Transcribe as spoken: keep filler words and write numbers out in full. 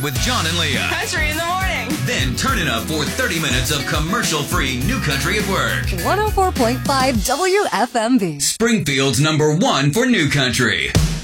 with John and Leah. Country in the morning. Then turn it up for thirty minutes of commercial-free New Country at Work. one oh four point five W F M B. Springfield's number one for New Country.